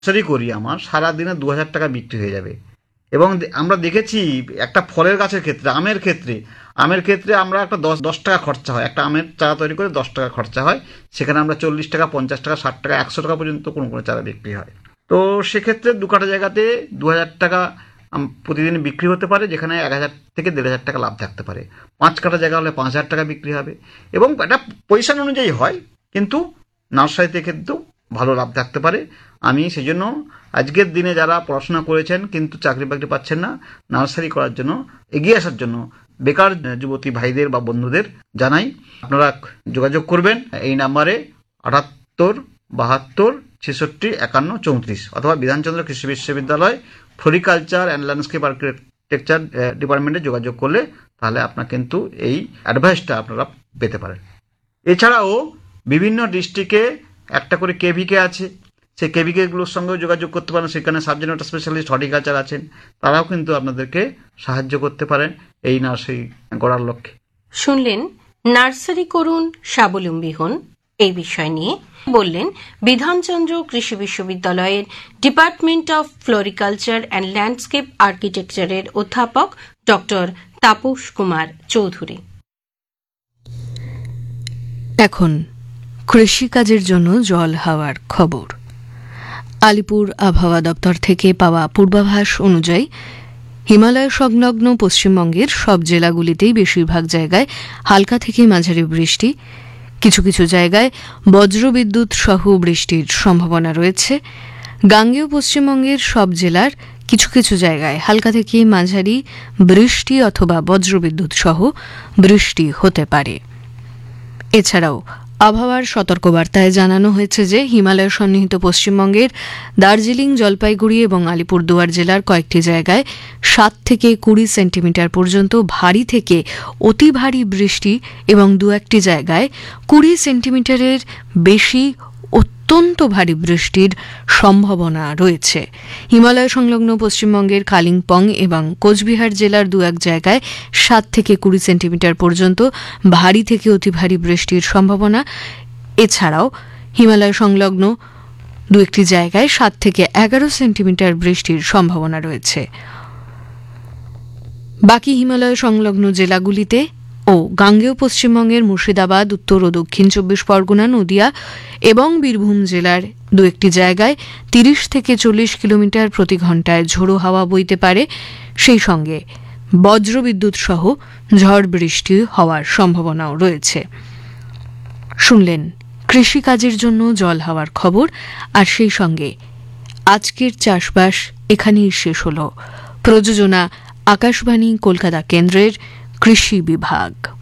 Nursery করি আমার সারাদিনে 2,000 টাকা বিক্রি হয়ে যাবে। এবং আমরা দেখেছি একটা ফলের গাছের ক্ষেত্রে, আমের ক্ষেত্রে আমরা একটা 10 টাকা খরচা হয়, একটা আমের চারা তৈরি করে 10 টাকা খরচা হয়, সেখানে আমরা 40 টাকা, 50 টাকা, 60 টাকা, 100 টাকা পর্যন্ত কোনো কোনো চারা বিক্রি হয়। তো সেক্ষেত্রে 2 কাঠা জায়গাতে 2,000 টাকা প্রতিদিন বিক্রি হতে পারে, যেখানে 1,000 থেকে 1,500 টাকা লাভ থাকতে পারে। 5 কাঠা জায়গা হলে 5,000 টাকা বিক্রি হবে, এবং এটা পজিশন অনুযায়ী হয়, কিন্তু নার্সারিতে কিন্তু ভালো লাভ থাকতে পারে। আমি সেই জন্য আজকের দিনে যারা পড়াশোনা করেছেন কিন্তু চাকরি বাকরি পাচ্ছেন না, নার্সারি করার জন্য এগিয়ে আসার জন্য বেকার যুবতী ভাইদের বা বন্ধুদের জানাই, আপনারা যোগাযোগ করবেন এই নাম্বারে 78 72 72 66 51 34, অথবা বিধানচন্দ্র কৃষি বিশ্ববিদ্যালয় ফ্লোরিকালচার অ্যান্ড ল্যান্ডস্কেপ আর্কিটেকচার ডিপার্টমেন্টে যোগাযোগ করলে তাহলে আপনার কিন্তু এই অ্যাডভাইসটা আপনারা পেতে পারেন। এছাড়াও বিভিন্ন ডিস্ট্রিক্টে একটা করে কেভিকে আছে, সেই কেভিকেগুলোর সঙ্গেও যোগাযোগ করতে পারেন, সেখানে সাবজেক্ট ম্যাটার স্পেশালিস্ট হর্টিকালচার আছেন, তারাও কিন্তু আপনাদেরকে সাহায্য করতে পারেন এই নার্সারি গড়ার লক্ষ্যে। শুনলেন নার্সারি করুন স্বাবলম্বী হন এই বিষয় নিয়ে বললেন বিধানচন্দ্র কৃষি বিশ্ববিদ্যালয়ের department of floriculture and landscape আর্কিটেকচারের অধ্যাপক ডক্টর তাপস কুমার চৌধুরী। এখন কৃষিকাজের জন্য জল হাওয়ার খবর। আলিপুর আবহাওয়া দপ্তর থেকে পাওয়া পূর্বাভাস অনুযায়ী হিমালয় সংলগ্ন পশ্চিমবঙ্গের সব জেলাগুলিতেই বেশিরভাগ জায়গায় হালকা থেকে মাঝারি বৃষ্টি, কিছু কিছু জায়গায় বজ্রবিদ্যুৎ সহ বৃষ্টির সম্ভাবনা রয়েছে। গাঙ্গেয় পশ্চিমবঙ্গের সব জেলার কিছু কিছু জায়গায় হালকা থেকে মাঝারি বৃষ্টি অথবা বজ্রবিদ্যুৎ সহ বৃষ্টি হতে পারে। এছাড়াও আবহাওয়ার সতর্কবার্তায় জানানো হয়েছে যে হিমালয় সন্নিহিত পশ্চিমবঙ্গের দার্জিলিং, জলপাইগুড়ি এবং আলিপুরদুয়ার জেলার কয়েকটি জায়গায় 7 থেকে 20 সেন্টিমিটার পর্যন্ত ভারী থেকে অতি ভারী বৃষ্টি এবং 2-1টি জায়গায় 20 সেন্টিমিটারের বেশি অত্যন্ত ভারী বৃষ্টির সম্ভাবনা রয়েছে। হিমালয় সংলগ্ন পশ্চিমবঙ্গের কালিম্পং এবং কোচবিহার জেলার 2-1 জায়গায় 7 থেকে 20 সেন্টিমিটার পর্যন্ত ভারী থেকে অতি ভারী বৃষ্টির সম্ভাবনা। এছাড়াও হিমালয় সংলগ্ন 2-1টি জায়গায় 7 থেকে 11 সেন্টিমিটার বৃষ্টির সম্ভাবনা রয়েছে। বাকি হিমালয় সংলগ্ন জেলাগুলিতে ও গাঙ্গেয় পশ্চিমবঙ্গের মুর্শিদাবাদ, উত্তর ও দক্ষিণ 24 পরগনা, নদিয়া এবং বীরভূম জেলার 2-1টি জায়গায় 30 থেকে 40 কিলোমিটার প্রতি ঘণ্টায় ঝোড়ো হাওয়া বইতে পারে, সেই সঙ্গে বজ্রবিদ্যুৎ সহ ঝড় বৃষ্টি হওয়ার সম্ভাবনাও রয়েছে। শুনলেন কৃষিকাজের জন্য জল হাওয়ার খবর, আর সেই সঙ্গে আজকের চাষবাস এখানেই শেষ হল। প্রযোজনা আকাশবাণী কলকাতা কেন্দ্রের কৃষি বিভাগ।